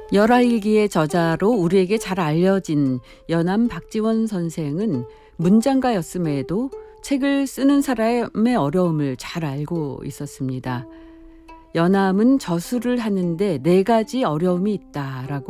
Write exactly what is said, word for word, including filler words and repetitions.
열하일기의 저자로 우리에게 잘 알려진 연암 박지원 선생은 문장가였음에도 책을 쓰는 사람의 어려움을 잘 알고 있었습니다. 연암은 저술을 하는데 네 가지 어려움이 있다라고